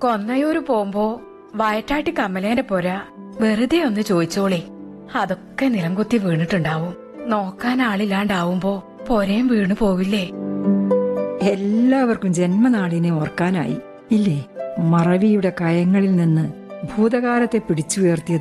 കൊന്നയൂര് പോകുമ്പോ വയറ്റാട്ടി കമലേന്റെ പോര വെറുതെ ഒന്ന് ചോദിച്ചോളി. അതൊക്കെ നിലംകുത്തി വീണിട്ടുണ്ടാവും. നോക്കാൻ ആളില്ലാണ്ടാവുമ്പോ പൊരയും വീണു പോവില്ലേ? എല്ലാവർക്കും ജന്മനാടിനെ ഓർക്കാനായി ഇല്ലേ? മറവിയുടെ കയങ്ങളിൽ നിന്ന് ഭൂതകാലത്തെ പിടിച്ചുയർത്തിയ